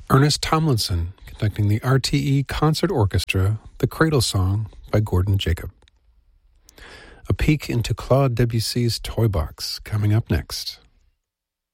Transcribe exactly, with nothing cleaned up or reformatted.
Ernest Tomlinson conducting the R T E Concert Orchestra, The Cradle Song by Gordon Jacob. A peek into Claude Debussy's Toy Box coming up next.